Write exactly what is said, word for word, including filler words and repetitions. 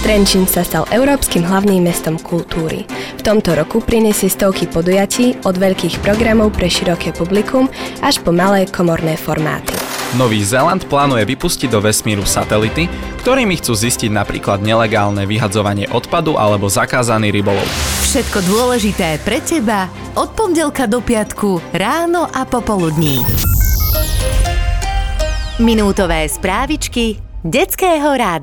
Trenčín sa stal európskym hlavným mestom kultúry. V tomto roku prinesie stovky podujatí od veľkých programov pre široké publikum až po malé komorné formáty. Nový Zéland plánuje vypustiť do vesmíru satelity, ktorými chcú zistiť napríklad nelegálne vyhadzovanie odpadu alebo zakázaný rybolov. Všetko dôležité pre teba od pondelka do piatku ráno a popoludní. Minútové správičky detského rádia.